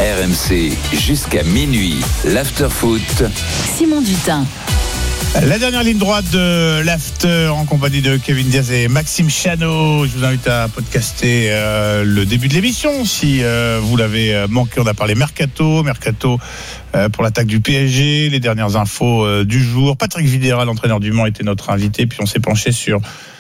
RMC jusqu'à minuit. L'after-foot. Simon Dutin. La dernière ligne droite de l'After en compagnie de Kevin Diaz et Maxime Chano. Je vous invite à podcaster le début de l'émission si vous l'avez manqué. On a parlé Mercato pour l'attaque du PSG, les dernières infos du jour. Patrick Vieira, l'entraîneur du Mans, était notre invité. Puis on s'est penché sur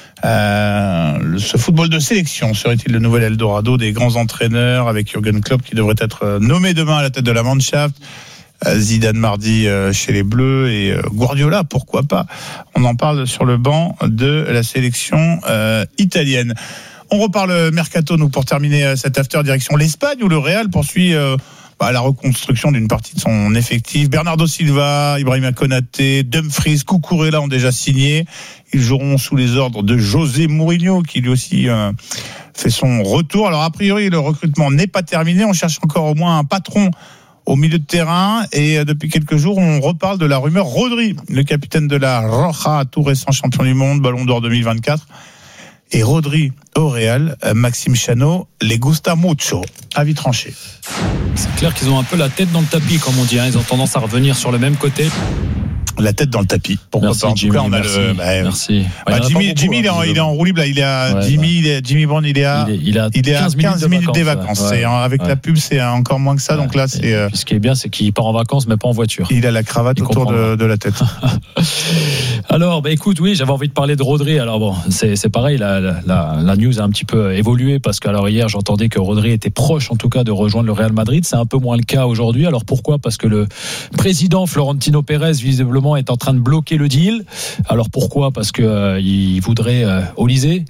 ce football de sélection. Serait-il le nouvel Eldorado des grands entraîneurs avec Jürgen Klopp qui devrait être nommé demain à la tête de la Mannschaft? Zidane mardi chez les Bleus et Guardiola, pourquoi pas. On en parle sur le banc de la sélection italienne. On reparle Mercato, nous, pour terminer cet after, direction l'Espagne où le Real poursuit la reconstruction d'une partie de son effectif. Bernardo Silva, Ibrahima Konaté, Dumfries, Cucurella ont déjà signé. Ils joueront sous les ordres de José Mourinho qui lui aussi fait son retour. Alors a priori le recrutement n'est pas terminé, on cherche encore au moins un patron au milieu de terrain, et depuis quelques jours on reparle de la rumeur Rodri, le capitaine de la Roja, tout récent champion du monde, Ballon d'Or 2024. Et Rodri au Real, Maxime Chano, les gusta mucho. Avis tranché. C'est clair qu'ils ont un peu la tête dans le tapis, comme on dit, hein. Ils ont tendance à revenir sur le même côté. La tête dans le tapis. Pourquoi merci, pas. En Jimmy, tout cas, on a merci, merci. Jimmy, il est en roue libre. Là. Jimmy Brown, il est à 15 minutes des vacances. Ouais. Avec la pub, c'est encore moins que ça. Donc là, c'est. Ce qui est bien, c'est qu'il part en vacances, mais pas en voiture. Il a la cravate autour de la tête. Alors, écoute, oui, j'avais envie de parler de Rodri. Alors bon, c'est pareil. La news a un petit peu évolué parce que hier, j'entendais que Rodri était proche, en tout cas, de rejoindre le Real Madrid. C'est un peu moins le cas aujourd'hui. Alors pourquoi ? Parce que le président Florentino Pérez, visiblement, est en train de bloquer le deal. Alors pourquoi ? Parce que il voudrait Olysée.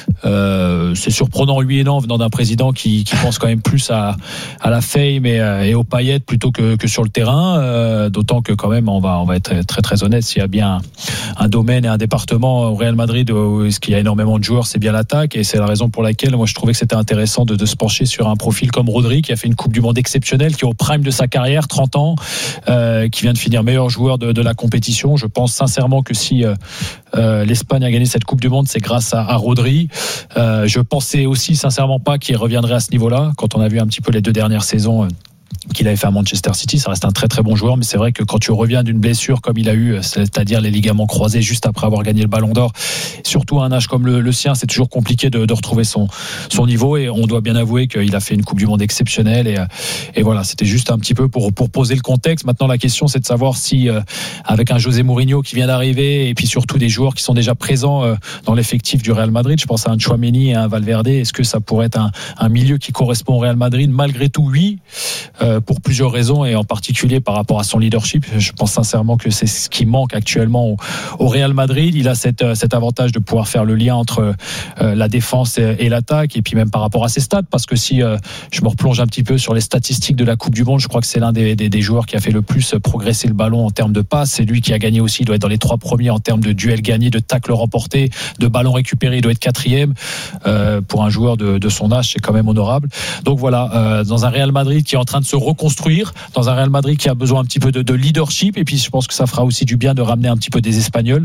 C'est surprenant, oui et non, venant d'un président qui pense quand même plus à la fame et aux paillettes plutôt que sur le terrain. D'autant que quand même, on va être très très honnête, s'il y a bien un domaine et un département au Real Madrid où il y a énormément de joueurs, c'est bien l'attaque, et c'est la raison pour laquelle moi je trouvais que c'était intéressant de se pencher sur un profil comme Rodri, qui a fait une Coupe du Monde exceptionnelle, qui est au prime de sa carrière, 30 ans, qui vient de finir meilleur joueur de la compétition. Je pense sincèrement que si l'Espagne a gagné cette Coupe du Monde, c'est grâce à Rodri. Je pensais aussi sincèrement pas qu'il reviendrait à ce niveau-là. Quand on a vu un petit peu les 2 dernières saisons qu'il avait fait à Manchester City, ça reste un très très bon joueur, mais c'est vrai que quand tu reviens d'une blessure comme il a eu, c'est-à-dire les ligaments croisés juste après avoir gagné le Ballon d'Or, surtout à un âge comme le sien, c'est toujours compliqué de retrouver son niveau, et on doit bien avouer qu'il a fait une Coupe du Monde exceptionnelle, et voilà, c'était juste un petit peu pour poser le contexte. Maintenant la question, c'est de savoir si avec un José Mourinho qui vient d'arriver, et puis surtout des joueurs qui sont déjà présents dans l'effectif du Real Madrid, je pense à un Tchouaméni et à un Valverde, est-ce que ça pourrait être un milieu qui correspond au Real Madrid? Malgré tout, oui, pour plusieurs raisons, et en particulier par rapport à son leadership. Je pense sincèrement que c'est ce qui manque actuellement au Real Madrid. Il a cet avantage de pouvoir faire le lien entre la défense et l'attaque, et puis même par rapport à ses stats, parce que si je me replonge un petit peu sur les statistiques de la Coupe du Monde, je crois que c'est l'un des joueurs qui a fait le plus progresser le ballon en termes de passes. C'est lui qui a gagné aussi, il doit être dans les 3 premiers en termes de duels gagnés, de tacles remportés, de ballons récupérés, il doit être 4e. Pour un joueur de son âge, c'est quand même honorable. Donc voilà, dans un Real Madrid qui est en train de se reconstruire, dans un Real Madrid qui a besoin un petit peu de leadership, et puis je pense que ça fera aussi du bien de ramener un petit peu des Espagnols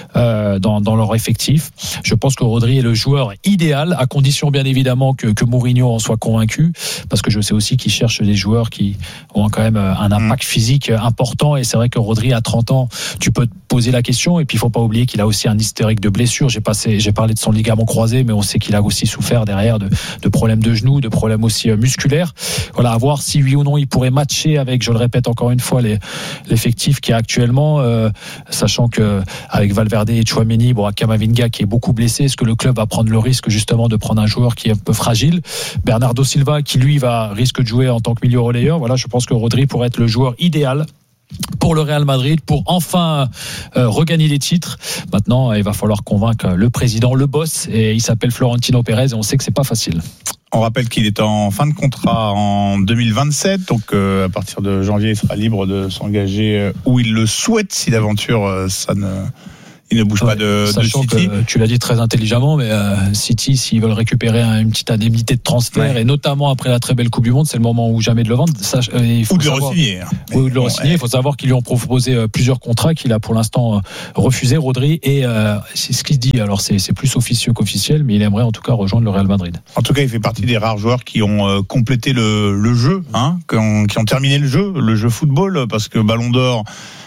dans leur effectif. Je pense que Rodri est le joueur idéal, à condition bien évidemment que Mourinho en soit convaincu, parce que je sais aussi qu'il cherche des joueurs qui ont quand même un impact physique important, et c'est vrai que Rodri à 30 ans, tu peux te poser la question, et puis il faut pas oublier qu'il a aussi un historique de blessures. J'ai parlé de son ligament croisé, mais on sait qu'il a aussi souffert derrière de problèmes de genoux, de problèmes aussi musculaires. Voilà, à voir si oui ou non il pourrait matcher avec, je le répète encore une fois, l'effectif qui est actuellement, sachant que avec Valverde et Tchouaméni, Camavinga qui est beaucoup blessé, est-ce que le club va prendre le risque justement de prendre un joueur qui est un peu fragile? Bernardo Silva qui lui risque de jouer en tant que milieu relayeur. Voilà, je pense que Rodri pourrait être le joueur idéal pour le Real Madrid, pour enfin regagner les titres. Maintenant, il va falloir convaincre le président, le boss, et il s'appelle Florentino Pérez, et on sait que c'est pas facile. On rappelle qu'il est en fin de contrat en 2027, donc à partir de janvier, il sera libre de s'engager où il le souhaite, si d'aventure il il ne bouge pas de Sachant City. que tu l'as dit très intelligemment, mais City, s'ils veulent récupérer une petite indemnité de transfert, et notamment après la très belle Coupe du Monde, c'est le moment où jamais de le vendre. Ou de le re-signer. Ou de le re-signer. Il faut savoir qu'ils lui ont proposé plusieurs contrats qu'il a pour l'instant refusé, Rodri, et c'est ce qu'il dit. Alors c'est plus officieux qu'officiel, mais il aimerait en tout cas rejoindre le Real Madrid. En tout cas, il fait partie des rares joueurs qui ont complété le jeu, qui ont terminé le jeu football, parce que Ballon d'Or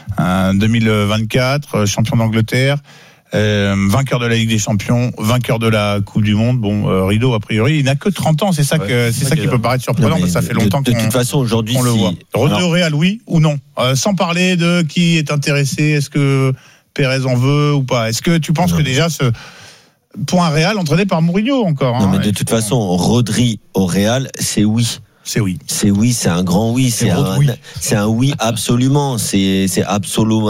2024, champion d'Angleterre, vainqueur de la Ligue des Champions, vainqueur de la Coupe du Monde. Bon, Rideau, a priori, il n'a que 30 ans, c'est ça qui peut paraître surprenant, parce que ça fait longtemps de toute façon, aujourd'hui, on le voit. Rodri au Real, oui ou non, sans parler de qui est intéressé, est-ce que Pérez en veut ou pas? Est-ce que tu penses que déjà pour un Real entraîné par Mourinho encore? Non, mais de toute façon, Rodri au Real, c'est oui. C'est oui. C'est oui, c'est un grand oui. C'est un oui absolument. C'est absolument.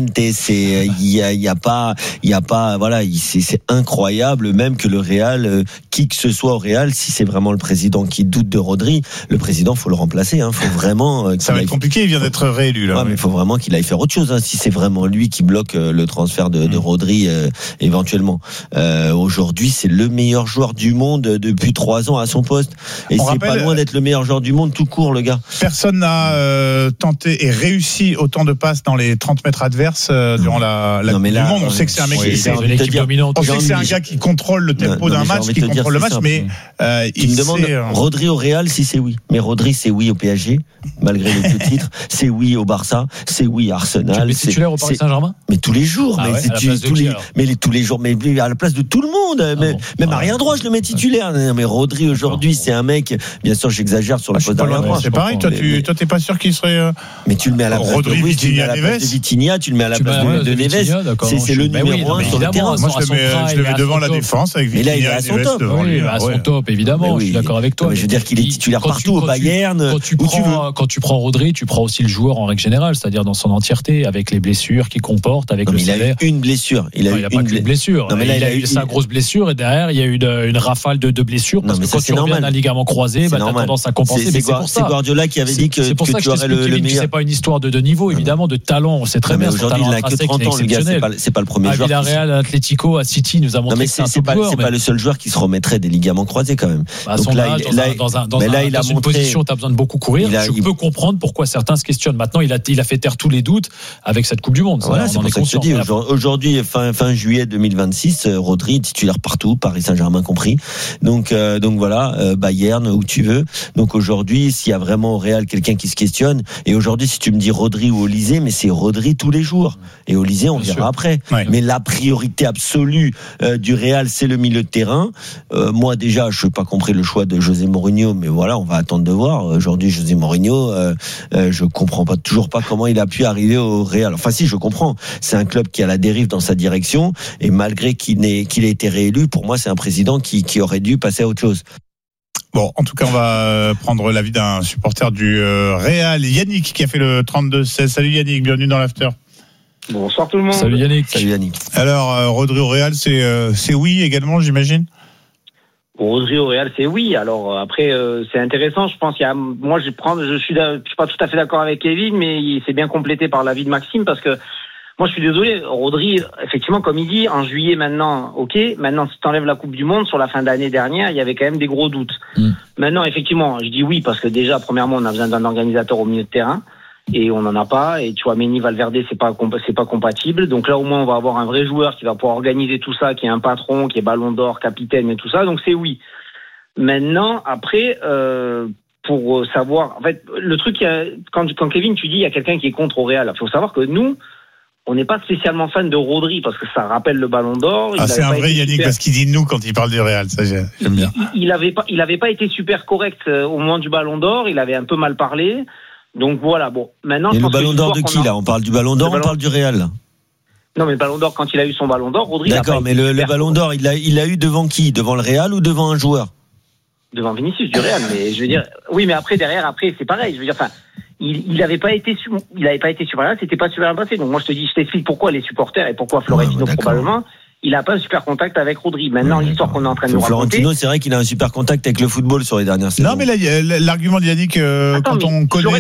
Il y a pas, voilà, c'est incroyable même que le Real, qui que ce soit au Real, si c'est vraiment le président qui doute de Rodri, le président, faut le remplacer, faut vraiment. Ça va être compliqué, il vient d'être réélu, là. Ouais, mais il faut vraiment qu'il aille faire autre chose, si c'est vraiment lui qui bloque le transfert de Rodri, éventuellement. Aujourd'hui, c'est le meilleur joueur du monde depuis 3 ans à son poste. Et c'est pas loin d'être le meilleur joueur du monde tout court, le gars. Personne n'a tenté et réussi autant de passes dans les 30 mètres adverses durant la Coupe du Monde. On sait que c'est un mec qui c'est l'équipe dominante. On sait que c'est un gars qui contrôle le tempo d'un match, qui contrôle le match, mais il me demande Rodri au Real si c'est oui. Mais Rodri, c'est oui au PSG, malgré les deux titres. C'est oui au Barça, c'est oui à Arsenal. Tu es titulaire au Paris Saint-Germain? Mais tous les jours, tous les jours, mais à la place de tout le monde. Même à rien droit, je le mets titulaire. Mais Rodri aujourd'hui, c'est un mec. Bien sûr, j'exagère sur le poste d'arrière droit. C'est pareil. Toi, t'es pas sûr qu'il serait. Mais tu le mets à la place Rodri, de Vitinha, tu le mets à la place de Neves. C'est le numéro 1 sur le terrain. Moi, je le mets devant la défense avec Vitinha. Mais là, il est à son top. À son top, évidemment. Je suis d'accord avec toi. Je veux dire qu'il est titulaire partout au Bayern. Quand tu prends Rodri, tu prends aussi le joueur en règle générale, c'est-à-dire dans son entièreté, avec les blessures qu'il comporte, avec le salaire. Il a eu une blessure. Il a pas qu'une blessure. Il a eu sa grosse blessure et derrière, il y a eu une rafale de blessures. Parce que quand tu reviens d'un ligament croisé, t'as tendance à compenser. C'est Guardiola qui avait dit que tu aurais le meilleur. C'est pas une histoire de niveau, évidemment, de talent. On sait très bien. Aujourd'hui, il n'a que 30 ans, le gars. C'est pas le premier joueur. À Villarreal, à Atlético, à City, nous a montré que c'est pas le seul joueur qui se remettrait des ligaments croisés quand même. Donc là, dans une position où tu as besoin de beaucoup courir, je peux comprendre pourquoi certains se questionnent. Maintenant, il a fait taire tous les doutes avec cette Coupe du Monde. Voilà, c'est pour ça que je te dis. Aujourd'hui, fin juillet 2026, Rodri titulaire partout, Paris Saint-Germain compris. Donc voilà, Bayern, où tu veux. Donc aujourd'hui, s'il y a vraiment au Real quelqu'un qui se questionne, et aujourd'hui, si tu me dis Rodri ou Olysée, mais c'est Rodri tous les jours. Et Olysée, on verra après. Ouais. Mais la priorité absolue du Real, c'est le milieu de terrain. Moi, déjà, je n'ai pas compris le choix de José Mourinho, mais voilà, on va attendre de voir. Aujourd'hui, José Mourinho, je comprends toujours pas comment il a pu arriver au Real. Enfin, si, je comprends. C'est un club qui a la dérive dans sa direction, et malgré qu'il ait été réélu, pour moi, c'est un président qui aurait dû passer à autre chose. Bon, en tout cas, on va prendre l'avis d'un supporter du Real, Yannick, qui a fait le 32-16. Salut Yannick, bienvenue dans l'After. Bonsoir tout le monde. Salut Yannick. Alors, Rodri au Real, c'est oui également, j'imagine? Rodri au Real, c'est oui. Alors après, c'est intéressant. Je pense je suis pas tout à fait d'accord avec Kevin, mais il s'est bien complété par l'avis de Maxime, parce que moi, je suis désolé. Rodri, effectivement, comme il dit, en juillet maintenant, ok. Maintenant, si t'enlèves la Coupe du Monde, sur la fin d'année dernière, il y avait quand même des gros doutes. Maintenant, effectivement, je dis oui parce que déjà, premièrement, on a besoin d'un organisateur au milieu de terrain. Et on n'en a pas. Et tu vois, Mendy, Valverde, c'est pas compatible. Donc là, au moins, on va avoir un vrai joueur qui va pouvoir organiser tout ça, qui est un patron, qui est Ballon d'Or, capitaine et tout ça. Donc c'est oui. Maintenant, après, pour savoir, en fait, le truc, quand Kevin, tu dis, il y a quelqu'un qui est contre au Real. Il faut savoir que nous, on n'est pas spécialement fan de Rodri parce que ça rappelle le Ballon d'Or. C'est un vrai Yannick parce qu'il dit nous quand il parle du Real, ça j'aime bien. Il avait pas été super correct au moment du Ballon d'Or. Il avait un peu mal parlé. Donc voilà, bon. Maintenant, et le Ballon d'Or de qui là? On parle du Ballon d'Or, on parle du Real là. Non, mais le Ballon d'Or, quand il a eu son Ballon d'Or, Rodri. D'accord, mais le Ballon d'Or, il l'a eu devant qui? Devant le Real ou devant un joueur? Devant Vinicius du Real, mais je veux dire, oui, mais après c'est pareil. Je veux dire, enfin, il avait pas été super, c'était pas super bien passé. Donc moi je t'explique pourquoi les supporters et pourquoi Florentino probablement il n'a pas un super contact avec Rodri. Maintenant, l'histoire qu'on est en train de nous raconter. Florentino, c'est vrai qu'il a un super contact avec le football sur les dernières saisons. Non, mais là, l'argument de Yannick, quand on connaît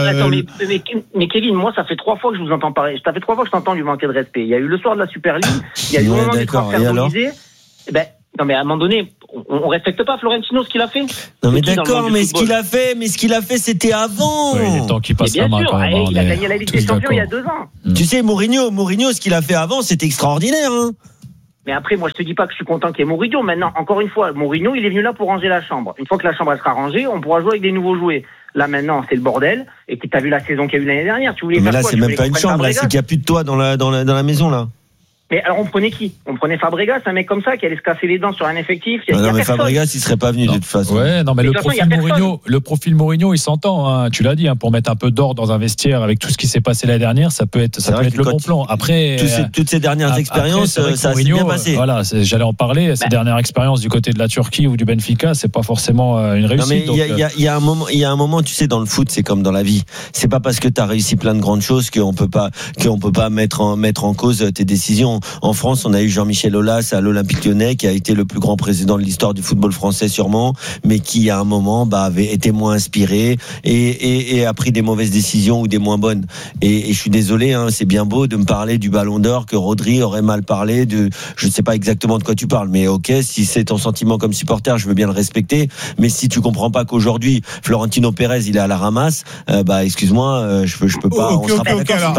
mais Kevin, moi, ça fait 3 fois que je vous entends parler. Ça fait 3 fois que je t'entends lui manquer de respect. Il y a eu le soir de la Super League, il y a eu le moment du transfert d'Olysée. Non, mais à un moment donné, on respecte pas Florentino, ce qu'il a fait. Non, mais d'accord, mais ce qu'il a fait, c'était avant. Oui, il est temps qu'il passe la main quand même. Il a gagné la Ligue des Champions il y a 2 ans. Tu sais, Mourinho, ce qu'il a fait avant, c'était extraordinaire, hein. Mais après, moi, je te dis pas que je suis content qu'il y ait Mourinho. Maintenant, encore une fois, Mourinho, il est venu là pour ranger la chambre. Une fois que la chambre elle sera rangée, on pourra jouer avec des nouveaux jouets. Là, maintenant, c'est le bordel. Et tu as vu la saison qu'il y a eu l'année dernière. Tu voulais mais faire là, quoi? c'est même pas une chambre, c'est qu'il n'y a plus de toi dans la maison, là. Mais alors, on prenait qui? On prenait Fabregas, un mec comme ça, qui allait se casser les dents sur un effectif. Non, mais Fabregas, il serait pas venu de toute façon. Ouais, non, mais le profil Mourinho, il s'entend, hein. Tu l'as dit, hein, pour mettre un peu d'ordre dans un vestiaire avec tout ce qui s'est passé l'année dernière, ça peut être le bon plan. Après, toutes ces dernières expériences, ça s'est bien passé. Voilà, j'allais en parler. Ces dernières expériences du côté de la Turquie ou du Benfica, c'est pas forcément une réussite. Non, mais il y a un moment, tu sais, dans le foot, c'est comme dans la vie. C'est pas parce que tu as réussi plein de grandes choses qu'on peut pas mettre en cause tes décisions. En France, on a eu Jean-Michel Aulas à l'Olympique Lyonnais, qui a été le plus grand président de l'histoire du football français sûrement, mais qui à un moment avait été moins inspiré et a pris des mauvaises décisions ou des moins bonnes. Et je suis désolé, hein, c'est bien beau de me parler du Ballon d'Or, que Rodri aurait mal parlé, je ne sais pas exactement de quoi tu parles, mais ok, si c'est ton sentiment comme supporter, je veux bien le respecter, mais si tu comprends pas qu'aujourd'hui Florentino Pérez il est à la ramasse, excuse-moi, je peux pas. Ok, alors,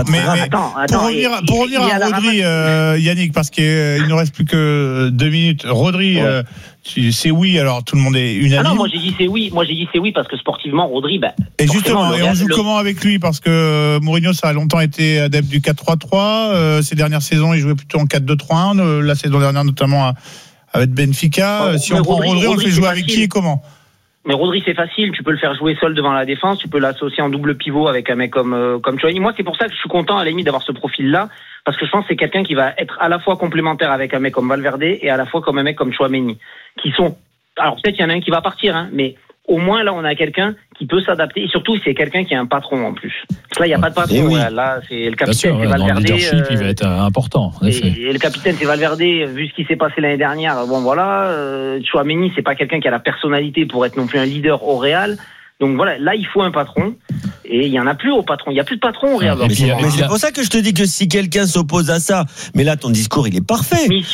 pour revenir à Rodri, Yannick, parce qu'il ne reste plus que 2 minutes. Rodri, c'est oui, alors tout le monde est unanime. Ah non, moi j'ai dit c'est oui parce que sportivement, Rodri, et justement, on joue comment avec lui? Parce que Mourinho, ça a longtemps été adepte du 4-3-3. Ces dernières saisons, il jouait plutôt en 4-2-3-1. La saison dernière, notamment avec Benfica. Si on prend Rodri, on le fait jouer avec qui et comment? Mais Rodri, c'est facile, tu peux le faire jouer seul devant la défense, tu peux l'associer en double pivot avec un mec comme Chouameni. Moi, c'est pour ça que je suis content à la limite d'avoir ce profil-là, parce que je pense que c'est quelqu'un qui va être à la fois complémentaire avec un mec comme Valverde et à la fois comme un mec comme Chouameni, qui sont... Alors peut-être il y en a un qui va partir, hein, mais au moins là on a quelqu'un qui peut s'adapter, et surtout c'est quelqu'un qui a un patron en plus. Parce que là il n'y a pas de patron, là c'est le capitaine, c'est Valverde. Le leadership, il va être important. Et le capitaine c'est Valverde, vu ce qui s'est passé l'année dernière. Bon voilà, Chouameni c'est pas quelqu'un qui a la personnalité pour être non plus un leader au Real. Donc voilà, là il faut un patron, et il y en a plus au patron. Il y a plus de patron au Real. Mais c'est pour ça que je te dis que si quelqu'un s'oppose à ça, mais là ton discours il est parfait. Mais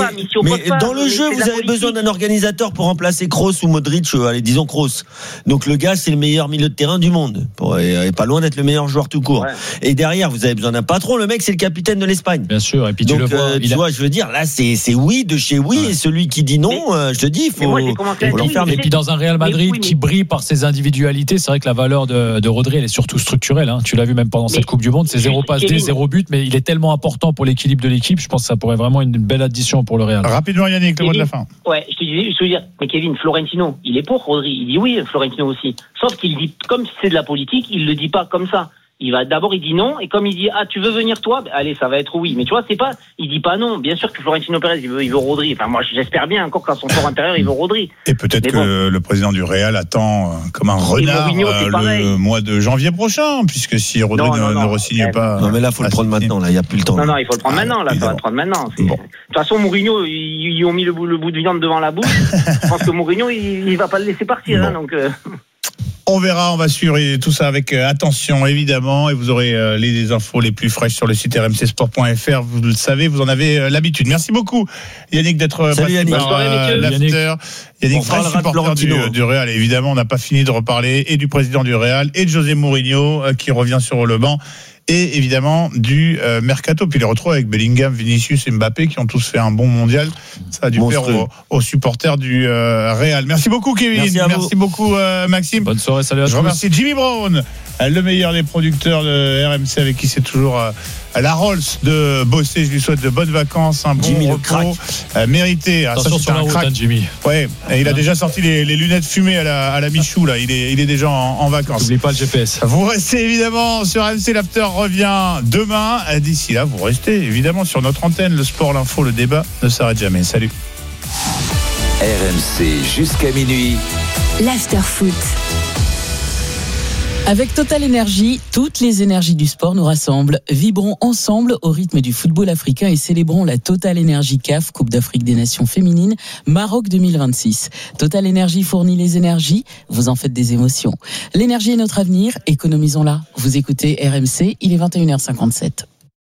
dans le jeu, vous avez besoin d'un organisateur pour remplacer Kroos ou Modric. Allez, disons Kroos. Donc le gars, c'est le meilleur milieu de terrain du monde, et pas loin d'être le meilleur joueur tout court. Ouais. Et derrière, vous avez besoin d'un patron. Le mec, c'est le capitaine de l'Espagne. Bien sûr. Et puis donc, tu vois, je veux dire, là, c'est oui de chez oui, et celui qui dit non, je te dis, il faut l'enfermer. Et puis dans un Real Madrid qui brille par ses individus. C'est vrai que la valeur de Rodri, elle est surtout structurelle, hein. Tu l'as vu même pendant cette Coupe du Monde, c'est 0 passe D, 0 but, mais il est tellement important pour l'équilibre de l'équipe. Je pense que ça pourrait vraiment être une belle addition pour le Real. Rapidement, Yannick, le mot de la fin. Ouais, je te dis, mais Kevin, Florentino, il est pour Rodri. Il dit oui, Florentino aussi. Sauf qu'il dit, comme c'est de la politique, il le dit pas comme ça. Il dit non, et comme il dit, tu veux venir toi? Allez, ça va être oui. Mais tu vois, il dit pas non. Bien sûr que Florentino Pérez, il veut Rodri. Enfin, moi, j'espère bien encore qu'à son fort intérieur, il veut Rodri. Et peut-être que le président du Real attend comme un renard le mois de janvier prochain, puisque si Rodri ne re-signe pas. Non, mais là, faut le prendre maintenant, là, il n'y a plus le temps. Non, il faut le prendre maintenant, là, ça va le prendre maintenant. Bon. De toute façon, Mourinho, ils ont mis le bout de viande devant la bouche. Je pense que Mourinho, il va pas le laisser partir, hein, donc. On verra, on va suivre tout ça avec attention évidemment, et vous aurez les infos les plus fraîches sur le site rmcsport.fr. Vous le savez, vous en avez l'habitude. Merci beaucoup Yannick d'être passé par l'after. Yannick, vrai supporter du Real. Évidemment, on n'a pas fini de reparler et du président du Real et de José Mourinho qui revient sur le banc. Et évidemment du mercato, puis les retrouve avec Bellingham, Vinicius et Mbappé qui ont tous fait un bon mondial. Ça a dû faire aux supporters du Real. Merci beaucoup Kevin, merci beaucoup Maxime. Bonne soirée, salut à tous. Je remercie Jimmy Brown, le meilleur des producteurs de RMC, avec qui c'est toujours la Rolls de bosser. Je lui souhaite de bonnes vacances, un bon Jimmy repos mérité. Attention sur la route, Jimmy. Ouais, et il a déjà sorti les lunettes fumées à la Michou là. Il est déjà en vacances. N'oublie pas le GPS. Vous restez évidemment sur RMC, l'after revient demain. D'ici là, vous restez évidemment sur notre antenne. Le sport, l'info, le débat ne s'arrête jamais. Salut. RMC jusqu'à minuit. L'after foot. Avec Total Énergie, toutes les énergies du sport nous rassemblent. Vibrons ensemble au rythme du football africain et célébrons la Total Énergie CAF, Coupe d'Afrique des Nations féminines, Maroc 2026. Total Énergie fournit les énergies, vous en faites des émotions. L'énergie est notre avenir, économisons-la. Vous écoutez RMC, il est 21h57.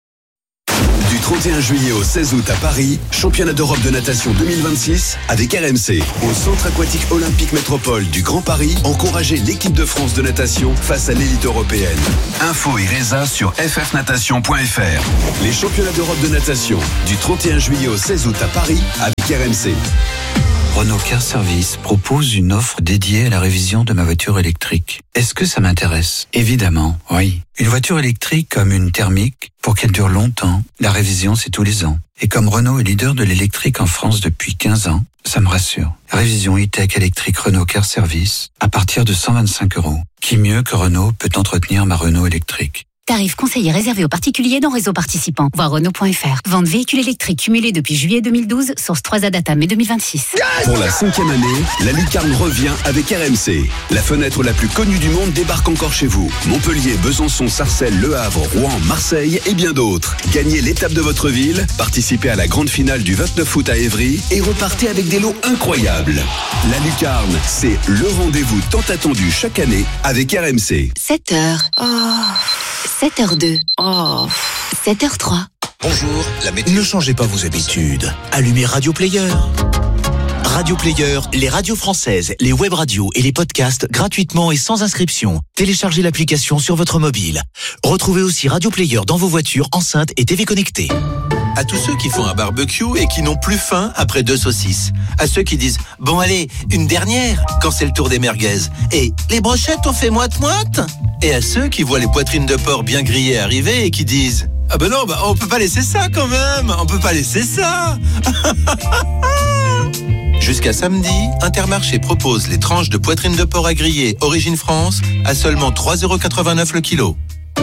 Du 31 juillet au 16 août à Paris, championnat d'Europe de natation 2026 avec RMC. Au centre aquatique olympique métropole du Grand Paris, encouragez l'équipe de France de natation face à l'élite européenne. Info et résa sur ffnatation.fr. Les championnats d'Europe de natation du 31 juillet au 16 août à Paris avec RMC. Renault Car Service propose une offre dédiée à la révision de ma voiture électrique. Est-ce que ça m'intéresse ? Évidemment, oui. Une voiture électrique comme une thermique, pour qu'elle dure longtemps, la révision c'est tous les ans. Et comme Renault est leader de l'électrique en France depuis 15 ans, ça me rassure. Révision e-tech électrique Renault Car Service à partir de 125 €. Qui mieux que Renault peut entretenir ma Renault électrique ? Tarif conseillé réservé aux particuliers dans réseau participant. Voir Renault.fr. Vente véhicule électrique cumulé depuis juillet 2012. Source 3A Data mai 2026. Pour la 5e année, la lucarne revient avec RMC. La fenêtre la plus connue du monde débarque encore chez vous. Montpellier, Besançon, Sarcelles, Le Havre, Rouen, Marseille et bien d'autres. Gagnez l'étape de votre ville, participez à la grande finale du 29 août à Évry et repartez avec des lots incroyables. La lucarne, c'est le rendez-vous tant attendu chaque année avec RMC. 7h. 7h02. 7h03. Bonjour, la météo. Ne changez pas vos habitudes. Allumez Radio Player. Radio Player, les radios françaises, les web radios et les podcasts gratuitement et sans inscription. Téléchargez l'application sur votre mobile. Retrouvez aussi Radio Player dans vos voitures, enceintes et TV connectées. À tous ceux qui font un barbecue et qui n'ont plus faim après 2 saucisses. À ceux qui disent « Bon allez, une dernière » quand c'est le tour des merguez. Et « Les brochettes on fait moite-moite » Et à ceux qui voient les poitrines de porc bien grillées arriver et qui disent « Ah ben non, on peut pas laisser ça quand même, on peut pas laisser ça » Jusqu'à samedi, Intermarché propose les tranches de poitrine de porc à griller Origine France à seulement 3,89 € le kilo.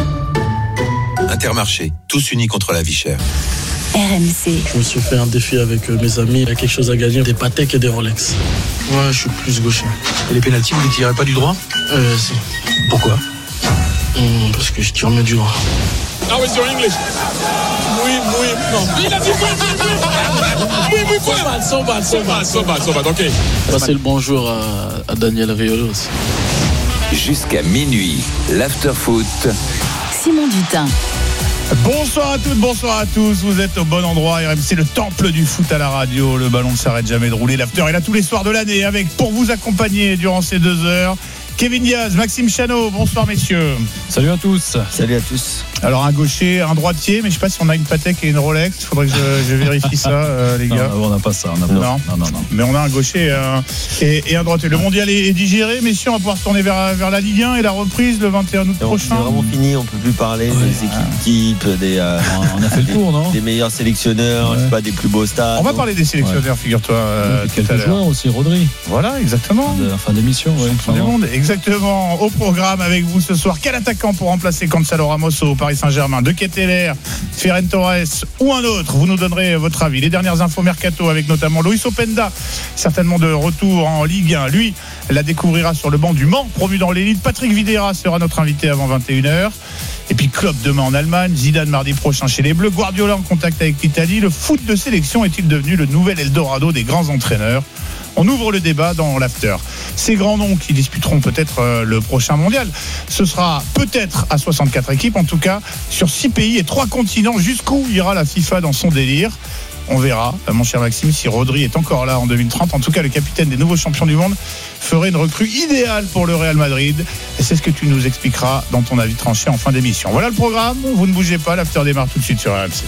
Intermarché, tous unis contre la vie chère. RMC. Je me suis fait un défi avec mes amis. Il y a quelque chose à gagner, des Patek et des Rolex. Ouais, je suis plus gaucher. Et les pénaltys, vous ne tirez pas du droit ? Si. Pourquoi ? Parce que je tire mieux du droit. How is your English? Oui, non. Il a dit oui. So bad, ok. Passer le bonjour à Daniel Riolo aussi. Jusqu'à minuit, l'after-foot. Simon Dutin. Bonsoir à toutes, bonsoir à tous. Vous êtes au bon endroit. RMC, le temple du foot à la radio. Le ballon ne s'arrête jamais de rouler. L'after est là tous les soirs de l'année avec, pour vous accompagner durant ces 2 heures, Kevin Diaz, Maxime Chano. Bonsoir messieurs. Salut à tous. Salut à tous. Alors un gaucher, un droitier, mais je sais pas si on a une Patek et une Rolex. Il faudrait que je vérifie ça, les gars. Non, on n'a pas ça. Non. Mais on a un gaucher et un droitier. Le mondial est digéré, messieurs. On va pouvoir se tourner vers la Ligue 1 et la reprise le 21 août prochain. C'est vraiment fini. On peut plus parler des équipes types, on a fait le tour, non ? Des meilleurs sélectionneurs, je sais pas, des plus beaux stades. On va parler des sélectionneurs, figure-toi. Quelques joueurs aussi, Rodri. Voilà, exactement. Fin d'émission, Fin du monde, exactement. Au programme avec vous ce soir, quel attaquant pour remplacer Gonzalo Ramos au Paris Saint-Germain? De Ketteler, Ferran Torres ou un autre? Vous nous donnerez votre avis. Les dernières infos mercato avec notamment Luis Openda, certainement de retour en Ligue 1. Lui, la découvrira sur le banc du Mans, promu dans l'élite. Patrick Vieira sera notre invité avant 21h. Et puis Klopp demain en Allemagne, Zidane mardi prochain chez les Bleus, Guardiola en contact avec l'Italie. Le foot de sélection est-il devenu le nouvel Eldorado des grands entraîneurs? On ouvre le débat dans l'after. Ces grands noms qui disputeront peut-être le prochain mondial, ce sera peut-être à 64 équipes, en tout cas sur 6 pays et 3 continents. Jusqu'où ira la FIFA dans son délire? On verra, mon cher Maxime, si Rodri est encore là en 2030. En tout cas, le capitaine des nouveaux champions du monde ferait une recrue idéale pour le Real Madrid. Et c'est ce que tu nous expliqueras dans ton avis tranché en fin d'émission. Voilà le programme, vous ne bougez pas, l'after démarre tout de suite sur RMC.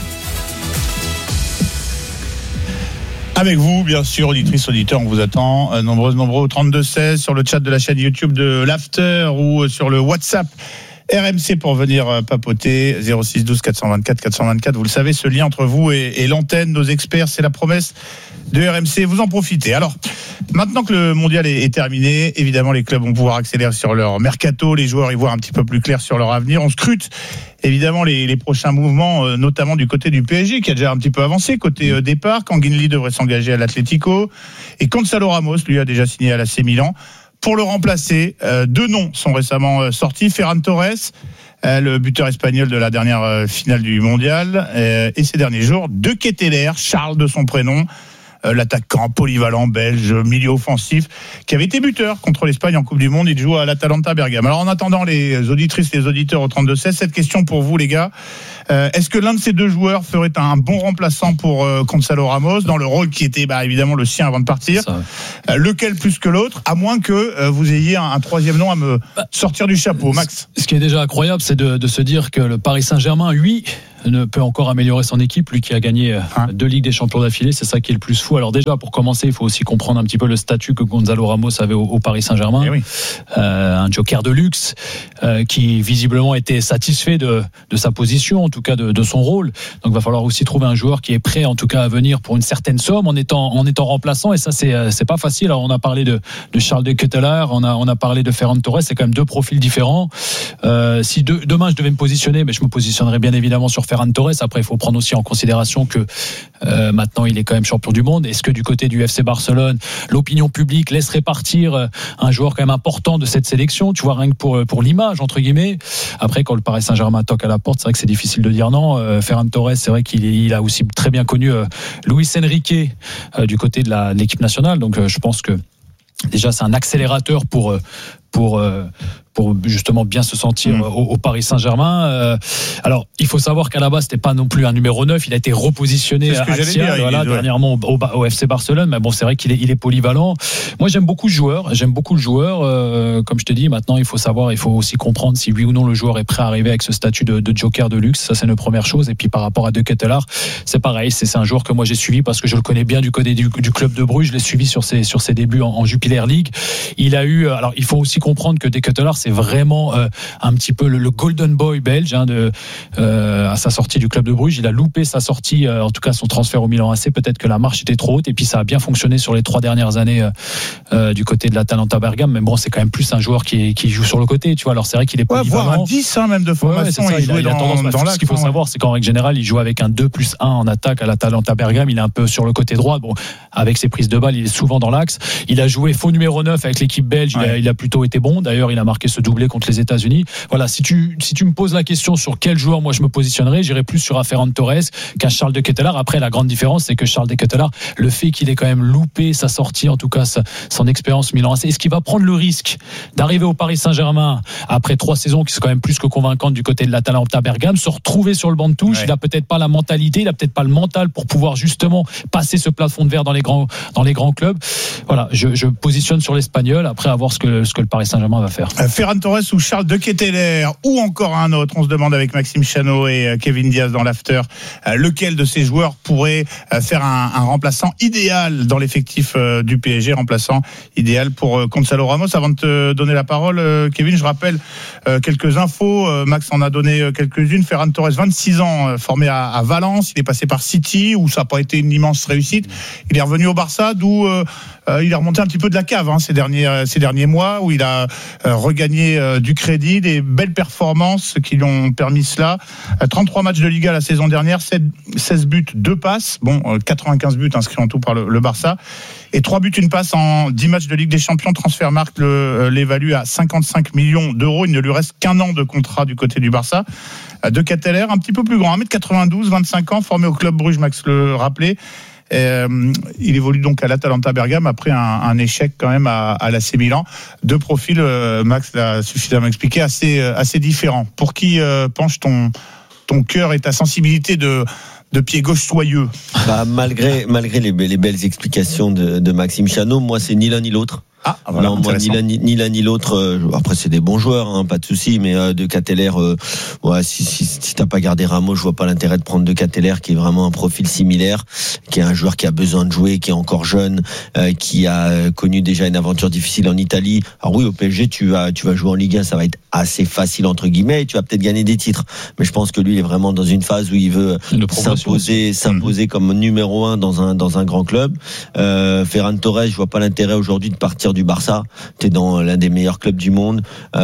Avec vous, bien sûr, auditrices, auditeurs, on vous attend. Nombreux au 32-16 sur le chat de la chaîne YouTube de l'After ou sur le WhatsApp RMC pour venir papoter. 06 12 424 424. Vous le savez, ce lien entre vous et l'antenne, nos experts, c'est la promesse de RMC. Vous en profitez. Alors, maintenant que le mondial est terminé, évidemment, les clubs vont pouvoir accélérer sur leur mercato. Les joueurs y voient un petit peu plus clair sur leur avenir. On scrute évidemment les prochains mouvements, notamment du côté du PSG, qui a déjà un petit peu avancé côté départ. Kanguinli devrait s'engager à l'Atlético. Et Gonzalo Ramos, lui, a déjà signé à l'AC Milan. pour le remplacer. 2 noms sont récemment sortis. Ferran Torres, le buteur espagnol de la dernière finale du mondial, et ces derniers jours, De Ketelaere, Charles de son prénom, l'attaquant polyvalent belge, milieu offensif, qui avait été buteur contre l'Espagne en Coupe du Monde. Il joue à l'Atalanta Bergame. Alors en attendant les auditrices, les auditeurs au 32-16, cette question pour vous les gars, est-ce que l'un de ces 2 joueurs ferait un bon remplaçant pour Gonzalo Ramos, dans le rôle qui était évidemment le sien avant de partir, lequel plus que l'autre, à moins que vous ayez un troisième nom à me sortir du chapeau, Max? Ce qui est déjà incroyable, c'est de se dire que le Paris Saint-Germain, lui, ne peut encore améliorer son équipe, lui qui a gagné 2 Ligues des Champions d'affilée. C'est ça qui est le plus fou. Alors déjà, pour commencer, il faut aussi comprendre un petit peu le statut que Gonzalo Ramos avait au Paris Saint-Germain. Oui. Un joker de luxe qui visiblement était satisfait de sa position, en tout cas de son rôle. Donc il va falloir aussi trouver un joueur qui est prêt en tout cas à venir pour une certaine somme en étant remplaçant, et ça c'est pas facile. Alors on a parlé de Charles de Ketelaere, on a parlé de Ferran Torres, c'est quand même 2 profils différents. Si demain je devais me positionner, mais je me positionnerais bien évidemment sur Ferran Torres. Après, il faut prendre aussi en considération que maintenant, il est quand même champion du monde. Est-ce que du côté du FC Barcelone, l'opinion publique laisserait partir un joueur quand même important de cette sélection, tu vois, rien que pour l'image, entre guillemets. Après, quand le Paris Saint-Germain toque à la porte, c'est vrai que c'est difficile de dire non. Ferran Torres, c'est vrai qu'il a aussi très bien connu Luis Enrique du côté de l'équipe nationale. Donc, je pense que déjà, c'est un accélérateur pour justement bien se sentir au Paris Saint-Germain. Alors, il faut savoir qu'à la base, c'était pas non plus un numéro 9. Il a été repositionné axial, dernièrement au FC Barcelone. Mais bon, c'est vrai qu'il est polyvalent. Moi, j'aime beaucoup le joueur. Comme je te dis, maintenant, il faut aussi comprendre si oui ou non le joueur est prêt à arriver avec ce statut de joker de luxe. Ça, c'est une première chose. Et puis, par rapport à De Ketelaere, c'est pareil. C'est un joueur que moi, j'ai suivi parce que je le connais bien du côté du club de Bruges. Je l'ai suivi sur ses débuts en Jupiler League. Alors, il faut aussi comprendre que De Ketelaere, c'est vraiment un petit peu le golden boy belge à sa sortie du club de Bruges. Il a loupé sa sortie, en tout cas son transfert au Milan AC. Peut-être que la marche était trop haute, et puis ça a bien fonctionné sur les 3 dernières années du côté de l'Atalanta Bergame. Mais bon, c'est quand même plus un joueur qui joue sur le côté, tu vois. Alors c'est vrai qu'il est polyvalent. Voire un 10 même de formation. Ouais, il a tendance dans l'axe. Ce qu'il faut savoir, c'est qu'en règle générale, il joue avec un 2+1 en attaque à l'Atalanta Bergame. Il est un peu sur le côté droit. Bon, avec ses prises de balles, il est souvent dans l'axe. Il a joué faux numéro 9 avec l'équipe belge. Il a plutôt été bon. D'ailleurs, il a marqué ce doublé contre les États-Unis. Voilà, si tu me poses la question sur quel joueur moi je me positionnerais, j'irais plus sur Ferran Torres qu'un Charles de Ketelaere. Après, la grande différence, c'est que Charles de Ketelaere, le fait qu'il ait quand même loupé sa sortie, en tout cas son expérience Milan AC, est-ce qu'il va prendre le risque d'arriver au Paris Saint-Germain après 3 saisons qui sont quand même plus que convaincantes du côté de l'Atalanta Bergame, se retrouver sur le banc de touche? Il a peut-être pas la mentalité, il a peut-être pas le mental pour pouvoir justement passer ce plafond de verre dans les grands clubs. Voilà, je positionne sur l'Espagnol, après à voir ce que le Paris Saint-Germain va faire. Ferran Torres ou Charles de Ketelaere, ou encore un autre, on se demande avec Maxime Chano et Kevin Diaz dans l'after, lequel de ces joueurs pourrait faire un remplaçant idéal dans l'effectif du PSG, remplaçant idéal pour Gonzalo Ramos. Avant de te donner la parole, Kevin, je rappelle quelques infos. Max en a donné quelques-unes. Ferran Torres, 26 ans, formé à Valence. Il est passé par City, où ça n'a pas été une immense réussite. Il est revenu au Barça, d'où il est remonté un petit peu de la cave ces derniers mois, où il a regagné du crédit, des belles performances qui lui ont permis cela. 33 matchs de Liga la saison dernière, 16 buts, 2 passes. Bon, 95 buts inscrits en tout par le Barça. Et 3 buts, 1 passe en 10 matchs de Ligue des Champions. Transfermarkt l'évalue à 55 millions d'euros. Il ne lui reste qu'un an de contrat du côté du Barça. De Ketelaere, un petit peu plus grand, 1m92, 25 ans, formé au club Bruges, Max le rappelait. Il évolue donc à l'Atalanta Bergame après un échec quand même à l'AC Milan. 2 profils, Max l'a suffisamment expliqué, assez différents. Pour qui penche ton cœur et ta sensibilité de pied gauche soyeux? Malgré les belles explications de Maxime Chano, moi c'est ni l'un ni l'autre. Voilà, non, moi ni l'un ni l'autre. Après c'est des bons joueurs, pas de souci, mais De Ketelaere, si t'as pas gardé Ramos, je vois pas l'intérêt de prendre De Ketelaere, qui est vraiment un profil similaire, qui est un joueur qui a besoin de jouer, qui est encore jeune, qui a connu déjà une aventure difficile en Italie. Alors oui, au PSG tu vas jouer en Ligue 1, ça va être assez facile entre guillemets, et tu vas peut-être gagner des titres. Mais je pense que lui il est vraiment dans une phase où il veut s'imposer comme numéro 1 dans un grand club. Ferran Torres, je vois pas l'intérêt aujourd'hui de partir du Barça. T'es dans l'un des meilleurs clubs du monde.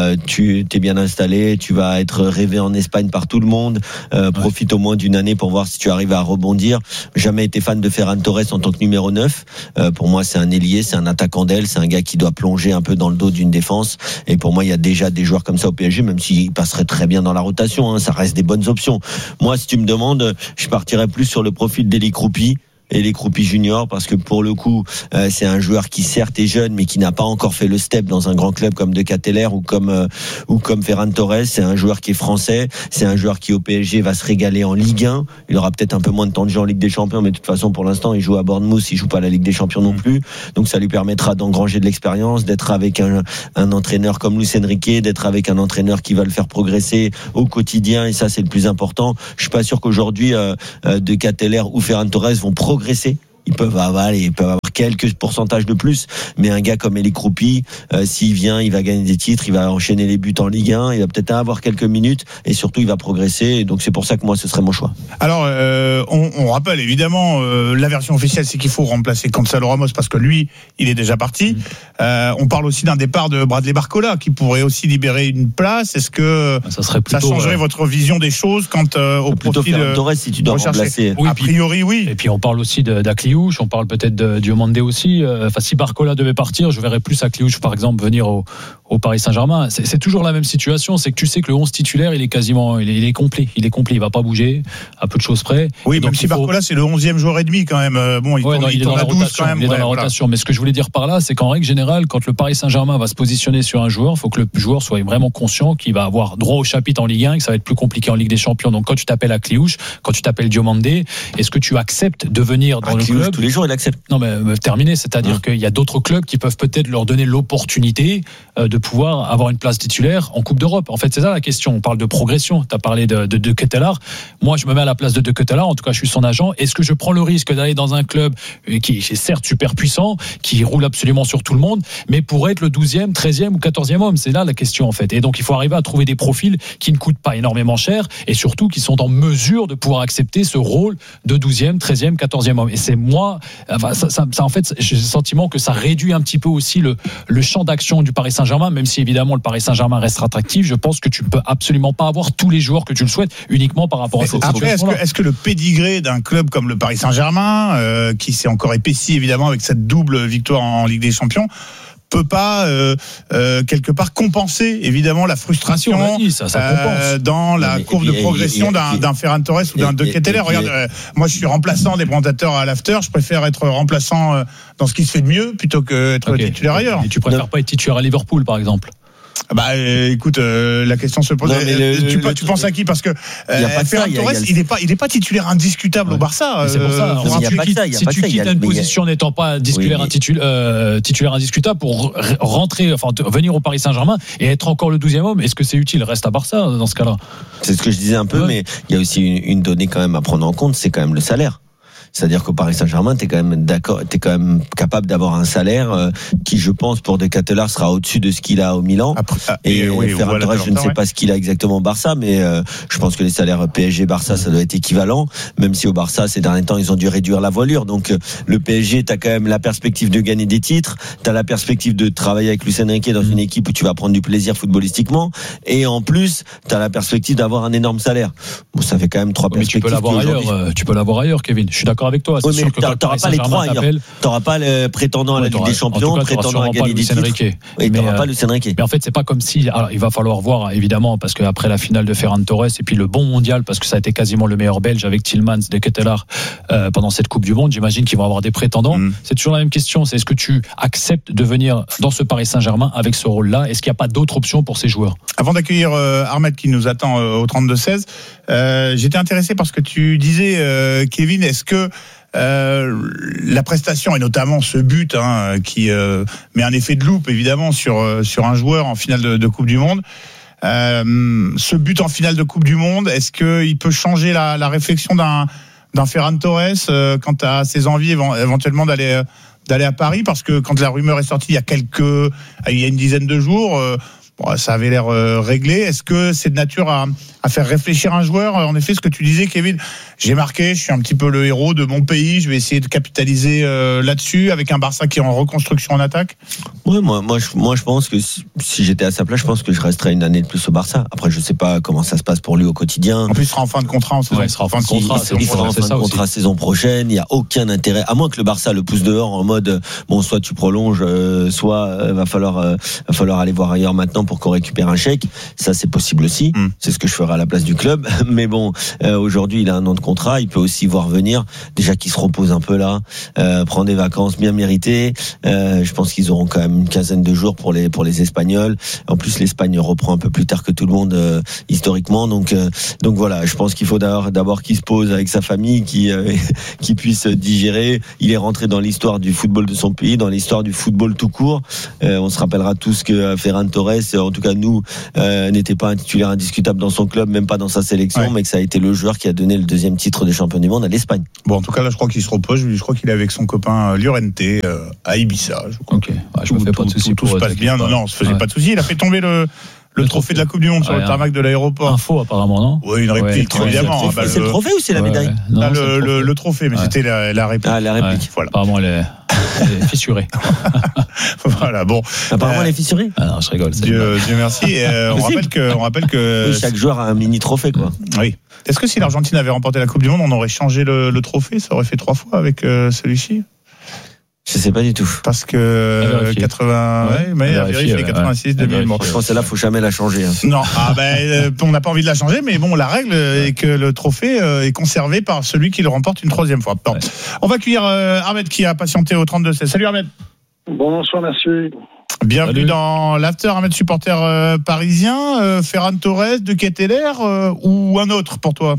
Tu t'es bien installé. Tu vas être rêvé en Espagne par tout le monde. Profite au moins d'une année pour voir si tu arrives à rebondir. Jamais été fan de Ferran Torres en tant que numéro 9. Pour moi, c'est un ailier, c'est un attaquant d'aile, c'est un gars qui doit plonger un peu dans le dos d'une défense. Et pour moi, il y a déjà des joueurs comme ça au PSG, même s'ils passeraient très bien dans la rotation. Ça reste des bonnes options. Moi, si tu me demandes, je partirais plus sur le profil d'Eli Kroupi. Et les Kroupi juniors, parce que pour le coup c'est un joueur qui certes est jeune mais qui n'a pas encore fait le step dans un grand club comme De Ketelaere ou comme Ferran Torres. C'est un joueur qui est français, c'est un joueur qui au PSG va se régaler en Ligue 1. Il aura peut-être un peu moins de temps de jeu en Ligue des Champions, mais de toute façon pour l'instant il joue à Bournemouth, il joue pas la Ligue des Champions non plus, donc ça lui permettra d'engranger de l'expérience, d'être avec un entraîneur comme Luis Enrique, d'être avec un entraîneur qui va le faire progresser au quotidien, et ça c'est le plus important. Je suis pas sûr qu'aujourd'hui De Ketelaere ou Ferran Torres vont progresser. Ils peuvent avoir quelques pourcentages de plus, mais un gars comme Eli Kroupi, s'il vient, il va gagner des titres, il va enchaîner les buts en Ligue 1, il va peut-être avoir quelques minutes, et surtout il va progresser, et donc c'est pour ça que moi ce serait mon choix. Alors on rappelle évidemment la version officielle, c'est qu'il faut remplacer Gonzalo Ramos parce que lui il est déjà parti. On parle aussi d'un départ de Bradley Barcola qui pourrait aussi libérer une place. Est-ce que ça changerait votre vision des choses quant au profil Torres, si tu dois remplacer? Oui, a priori oui. Et puis on parle aussi d'Akliouche, on parle peut-être de Diomandé aussi. Si Barcola devait partir, je verrais plus Akliouche par exemple venir au Paris Saint-Germain. C'est toujours la même situation, c'est que tu sais que le 11 titulaire il est quasiment il est complet, il va pas bouger à peu de choses près. Oui, même si Barcola c'est le 11e joueur et demi quand même. Bon, il tourne à 12 quand même. Il est dans la rotation, mais ce que je voulais dire par là, c'est qu'en règle générale, quand le Paris Saint-Germain va se positionner sur un joueur, il faut que le joueur soit vraiment conscient qu'il va avoir droit au chapitre en Ligue 1 et que ça va être plus compliqué en Ligue des Champions. Donc quand tu t'appelles Akliouche, quand tu t'appelles Diomandé, est-ce que tu acceptes de venir dans le club? Tous les jours il accepte. Non mais terminé, c'est-à-dire qu'il y a d'autres clubs qui peuvent peut-être leur donner l'opportunité de pouvoir avoir une place titulaire en Coupe d'Europe. En fait, c'est ça la question. On parle de progression. Tu as parlé de Ketelaere. Moi, je me mets à la place de Ketelaere. En tout cas, je suis son agent. Est-ce que je prends le risque d'aller dans un club qui est certes super puissant, qui roule absolument sur tout le monde, mais pour être le 12e, 13e ou 14e homme? C'est là la question, en fait. Et donc, il faut arriver à trouver des profils qui ne coûtent pas énormément cher et surtout qui sont en mesure de pouvoir accepter ce rôle de 12e, 13e, 14e homme. Et c'est moi, ça en fait, j'ai le sentiment que ça réduit un petit peu aussi le champ d'action du Paris Saint-Germain, même si évidemment le Paris Saint-Germain reste attractif. Je pense que tu peux absolument pas avoir tous les joueurs que tu le souhaites uniquement par rapport à cette situation. Est-ce que le pédigré d'un club comme le Paris Saint-Germain, qui s'est encore épaissi évidemment avec cette double victoire en Ligue des Champions, peut pas quelque part compenser évidemment la frustration dans la courbe de progression d'un Ferran Torres ou d'un De Ketelaere? Regarde, moi je suis remplaçant des présentateurs à l'after, je préfère être remplaçant dans ce qui se fait de mieux plutôt que être titulaire ailleurs. Et tu préfères pas être titulaire à Liverpool par exemple? Écoute, la question se pose. Tu penses à qui? Parce que Ferran Torres, il est pas titulaire indiscutable au Barça. C'est pour ça. Si tu quittes une position n'étant pas titulaire indiscutable pour rentrer, venir au Paris Saint-Germain et être encore le 12e homme, est-ce que c'est utile? Reste à Barça dans ce cas-là. C'est ce que je disais un peu, mais il y a aussi une donnée quand même à prendre en compte, c'est quand même le salaire. C'est-à-dire qu'au Paris Saint-Germain, t'es quand même capable d'avoir un salaire qui, je pense, pour De Ketelaere sera au-dessus de ce qu'il a au Milan. Ferran Torres, je ne sais pas ce qu'il a exactement au Barça, mais je pense que les salaires PSG-Barça, ça doit être équivalent, même si au Barça, ces derniers temps, ils ont dû réduire la voilure. Donc, le PSG, t'as quand même la perspective de gagner des titres, t'as la perspective de travailler avec Luis Enrique dans une équipe où tu vas prendre du plaisir footballistiquement, et en plus, t'as la perspective d'avoir un énorme salaire. Bon, ça fait quand même trois perspectives. Tu peux l'avoir ailleurs, Kevin. Je suis d'accord avec toi. Oui, mais t'auras pas les trois ailleurs. T'auras pas le prétendant à la Ligue des Champions, prétendant à gagner des titres. Et t'auras pas Luis Enrique. Mais en fait, c'est pas comme si. Alors, il va falloir voir évidemment parce qu'après la finale de Ferran Torres et puis le bon mondial parce que ça a été quasiment le meilleur Belge avec Tielemans, De Ketelaere pendant cette Coupe du Monde. J'imagine qu'ils vont avoir des prétendants. C'est toujours la même question. C'est est-ce que tu acceptes de venir dans ce Paris Saint-Germain avec ce rôle-là? Est-ce qu'il n'y a pas d'autres options pour ces joueurs? Avant d'accueillir Ahmed qui nous attend au 32-16, j'étais intéressé par ce que tu disais, Kevin. Est-ce que la prestation et notamment ce but qui met un effet de loupe évidemment sur un joueur en finale de Coupe du Monde, ce but en finale de Coupe du Monde, est-ce qu'il peut changer la réflexion d'un Ferran Torres quant à ses envies éventuellement d'aller à Paris? Parce que quand la rumeur est sortie il y a une dizaine de jours, Bon, ça avait l'air réglé. Est-ce que c'est de nature à faire réfléchir un joueur? En effet, ce que tu disais, Kevin, j'ai marqué, je suis un petit peu le héros de mon pays, je vais essayer de capitaliser là-dessus avec un Barça qui est en reconstruction en attaque. Ouais, moi, je pense que si j'étais à sa place, je pense que je resterais une année de plus au Barça. Après, je sais pas comment ça se passe pour lui au quotidien. En plus, il sera en fin de contrat en saison. Ouais, il sera en fin de contrat. Il sera en fin de contrat saison prochaine. Il n'y a aucun intérêt, à moins que le Barça le pousse dehors en mode bon, soit tu prolonges, soit va falloir aller voir ailleurs maintenant pour qu'on récupère un chèque. Ça, c'est possible aussi. C'est ce que je ferai à la place du club. Mais bon, aujourd'hui, il a un an de contrat. Il peut aussi voir venir. Déjà qu'il se repose un peu là, prendre des vacances bien méritées. Je pense qu'ils auront quand même une quinzaine de jours pour les Espagnols. En plus, l'Espagne reprend un peu plus tard que tout le monde historiquement. Donc voilà, je pense qu'il faut d'abord qu'il se pose avec sa famille, qui puisse digérer. Il est rentré dans l'histoire du football de son pays, dans l'histoire du football tout court. On se rappellera tous que Ferran Torres, en tout cas nous, n'était pas un titulaire indiscutable dans son club, même pas dans sa sélection, mais que ça a été le joueur qui a donné le deuxième titre de champion du monde à l'Espagne. Bon, en tout cas là, je crois qu'il se repose. Je crois qu'il est avec son copain Llorente à Ibiza. Ok, je me fais pas de soucis. Tout se passe bien. Non, on se faisait pas de soucis. Il a fait tomber le trophée de la Coupe du Monde sur le tarmac de l'aéroport. Info apparemment, non? Oui, une réplique, évidemment. C'est le trophée ou c'est la médaille? Là, le trophée, mais c'était la réplique. Ah, la réplique. Voilà. Apparemment, elle est fissurée. Voilà, bon. Apparemment, elle est fissurée. Ah non, je rigole. Dieu merci. On rappelle que oui, chaque joueur a un mini trophée, quoi. Oui. Est-ce que si l'Argentine avait remporté la Coupe du Monde, on aurait changé le trophée? Ça aurait fait 3 fois avec celui-ci? Je sais pas du tout. Parce que 80, mais vérifier 86, 2000. Bon. Je pense que là, faut jamais la changer. Hein. Non, on n'a pas envie de la changer, mais bon, la règle est que le trophée est conservé par celui qui le remporte une 3e fois. Bon. On va accueillir Ahmed qui a patienté au 32-16. Salut Ahmed. Bonsoir monsieur. Bienvenue dans l'after. Ahmed, supporter parisien. Ferran Torres, de Ketteler ou un autre pour toi?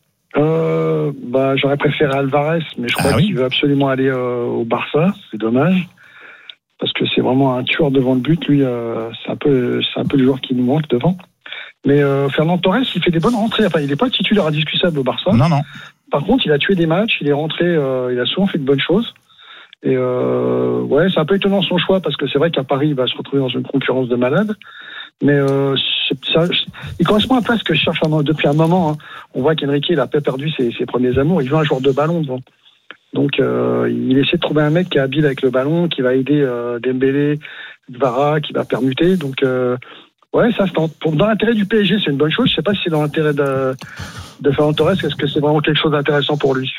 J'aurais préféré Alvarez, mais je crois qu'il veut absolument aller au Barça. C'est dommage parce que c'est vraiment un tueur devant le but. Lui, c'est un peu le joueur qui nous manque devant. Mais Ferran Torres, il fait des bonnes rentrées. Enfin, il n'est pas titulaire indiscutable au Barça. Non. Par contre, il a tué des matchs. Il est rentré. Il a souvent fait de bonnes choses. Et c'est un peu étonnant son choix parce que c'est vrai qu'à Paris, il va se retrouver dans une concurrence de malade. Mais il correspond un peu à ce que je cherche depuis un moment. Hein. On voit qu'Enrique, il a pas perdu ses premiers amours. Il veut un joueur de ballon devant. Donc, il essaie de trouver un mec qui est habile avec le ballon, qui va aider Dembélé, Kvara, qui va permuter. Donc, ça se tente. Dans l'intérêt du PSG, c'est une bonne chose. Je sais pas si c'est dans l'intérêt de Ferran Torres. Est-ce que c'est vraiment quelque chose d'intéressant pour lui?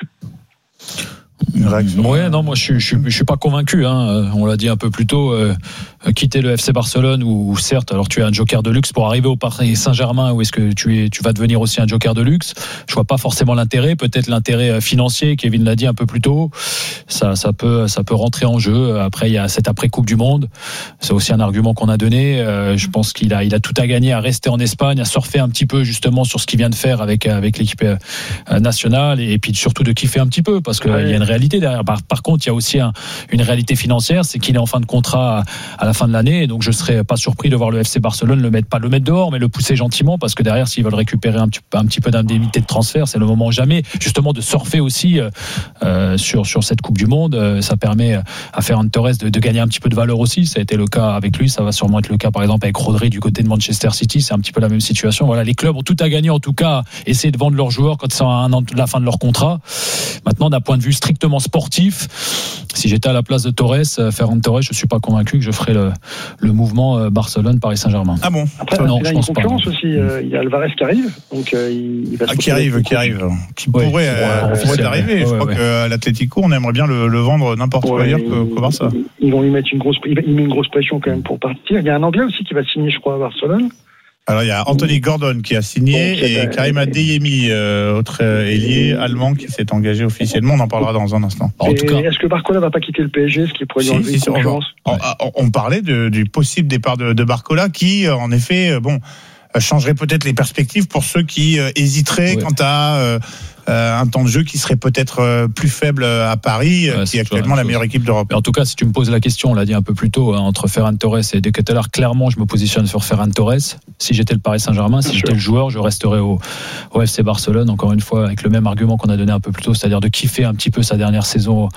Non, moi je suis pas convaincu. Hein. On l'a dit un peu plus tôt. Quitter le FC Barcelone où certes, alors tu es un joker de luxe pour arriver au Paris Saint-Germain, ou est-ce que tu vas devenir aussi un joker de luxe? Je vois pas forcément l'intérêt. Peut-être l'intérêt financier. Kevin l'a dit un peu plus tôt. Ça peut rentrer en jeu. Après, il y a cette après Coupe du Monde. C'est aussi un argument qu'on a donné. Je pense qu'il a tout à gagner à rester en Espagne, à surfer un petit peu justement sur ce qu'il vient de faire avec l'équipe nationale, et puis surtout de kiffer un petit peu parce qu'il y a une réalité derrière. Par contre, il y a aussi une réalité financière, c'est qu'il est en fin de contrat à la fin de l'année, donc je serais pas surpris de voir le FC Barcelone le mettre dehors, mais le pousser gentiment, parce que derrière, s'ils veulent récupérer un petit peu d'indemnité de transfert, c'est le moment jamais justement de surfer aussi sur cette Coupe du Monde. Ça permet à Ferran Torres de gagner un petit peu de valeur aussi. Ça a été le cas avec lui, ça va sûrement être le cas par exemple avec Rodri du côté de Manchester City. C'est un petit peu la même situation. Voilà, les clubs ont tout à gagner, en tout cas essayer de vendre leurs joueurs quand c'est à un an de la fin de leur contrat. Maintenant, d'un point de vue strictement sportif, si j'étais à la place de Torres, Ferran Torres, je suis pas convaincu que je ferais le mouvement Barcelone-Paris Saint-Germain. Ah bon? Après, non, il y a une concurrence aussi. Il y a Alvarez qui arrive, donc il va qui arrive, qui pourrait arriver. Je crois qu'à l'Atlético, on aimerait bien le vendre n'importe où ailleurs qu'au Barça. Ils vont lui mettre il met une grosse pression quand même pour partir. Il y a un Anglais aussi qui va signer, je crois, à Barcelone. Alors il y a Anthony Gordon qui a signé et Karim Adeyemi, autre ailier allemand qui s'est engagé officiellement. On en parlera dans un instant. En tout cas, est-ce que Barcola va pas quitter le PSG, ce qui pourrait lui enlever une concurrence? On parlait du possible départ de Barcola qui, en effet, changerait peut-être les perspectives pour ceux qui hésiteraient quant à un temps de jeu qui serait peut-être plus faible à Paris, qui est actuellement la meilleure équipe d'Europe. En tout cas, si tu me poses la question, on l'a dit un peu plus tôt, entre Ferran Torres et De Ketelaere, clairement, je me positionne sur Ferran Torres. Si j'étais le Paris Saint-Germain, si j'étais le joueur, je resterais au FC Barcelone, encore une fois, avec le même argument qu'on a donné un peu plus tôt, c'est-à-dire de kiffer un petit peu sa dernière saison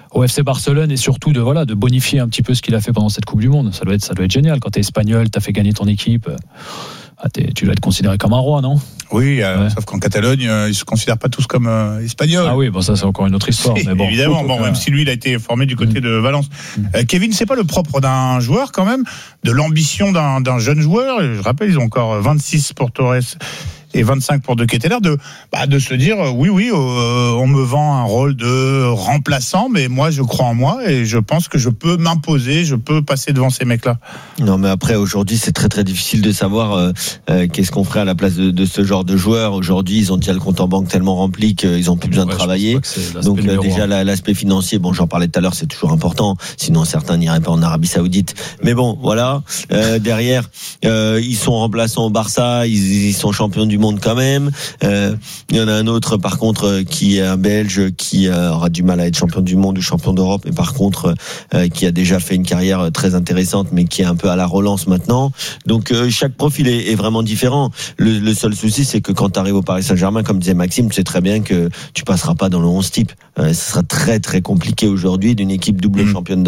au FC Barcelone et surtout de bonifier un petit peu ce qu'il a fait pendant cette Coupe du Monde. Ça doit être génial. Quand t'es espagnol, t'as fait gagner ton équipe. Tu dois être considéré comme un roi, non ? Oui, sauf qu'en Catalogne, ils se considèrent pas tous comme espagnols. Ah oui, bon, ça c'est encore une autre histoire. Mais bon, évidemment, même si lui il a été formé du côté de Valence. Kevin, c'est pas le propre d'un joueur quand même, de l'ambition d'un jeune joueur. Je rappelle, ils ont encore 26 pour Torres et 25 pour De Ketelaere, de se dire oui, on me vend un rôle de remplaçant, mais moi je crois en moi et je pense que je peux m'imposer, je peux passer devant ces mecs-là. Non, mais après aujourd'hui c'est très très difficile de savoir qu'est-ce qu'on ferait à la place de ce genre de joueurs. Aujourd'hui ils ont déjà le compte en banque tellement rempli qu'ils ont plus besoin de travailler. Donc déjà l'aspect financier, bon j'en parlais tout à l'heure, c'est toujours important. Sinon certains n'iraient pas en Arabie Saoudite. Mais bon voilà, derrière ils sont remplaçants au Barça, ils sont champions du monde quand même. Il y en a un autre par contre qui est un Belge qui aura du mal à être champion du monde ou champion d'Europe, et par contre qui a déjà fait une carrière très intéressante mais qui est un peu à la relance maintenant. Donc chaque profil est vraiment différent. Le seul souci c'est que quand tu arrives au Paris Saint-Germain, comme disait Maxime, tu sais très bien que tu passeras pas dans le 11 type. Ce sera très très compliqué aujourd'hui d'une équipe double championne